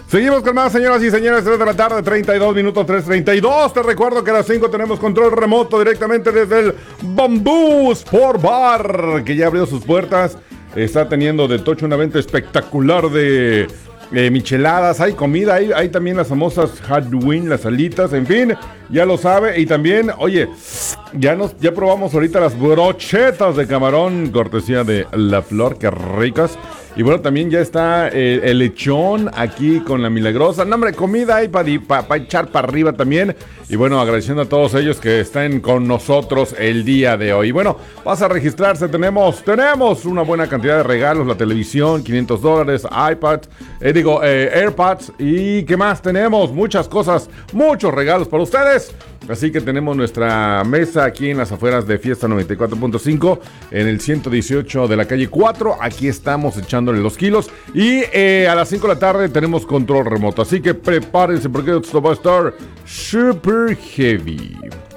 Seguimos con más, señoras y señores, 3 de la tarde, 32 minutos, 3:32. Te recuerdo que a las 5 tenemos control remoto directamente desde el Bamboo Sport Bar, que ya abrió sus puertas. Está teniendo de Tocho una venta espectacular de micheladas, hay comida, hay también las famosas Halloween, las alitas, en fin, ya lo sabe. Y también, oye, ya probamos ahorita las brochetas de camarón, cortesía de La Flor, que ricas. Y bueno, también ya está el lechón aquí con la Milagrosa. No, hombre, comida hay para echar para arriba también. Y bueno, agradeciendo a todos ellos que están con nosotros el día de hoy. Bueno, vas a registrarse. Tenemos una buena cantidad de regalos. La televisión, $500, iPads, AirPods. ¿Y qué más tenemos? Muchas cosas, muchos regalos para ustedes. Así que tenemos nuestra mesa aquí en las afueras de Fiesta 94.5, en el 118 de la calle 4. Aquí estamos echándole los kilos. Y a las 5 de la tarde tenemos control remoto. Así que prepárense porque esto va a estar super heavy.